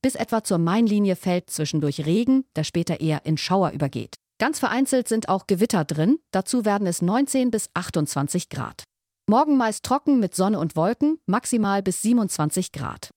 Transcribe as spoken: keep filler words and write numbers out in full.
Bis etwa zur Mainlinie fällt zwischendurch Regen, der später eher in Schauer übergeht. Ganz vereinzelt sind auch Gewitter drin, dazu werden es neunzehn bis achtundzwanzig Grad. Morgen meist trocken mit Sonne und Wolken, maximal bis siebenundzwanzig Grad.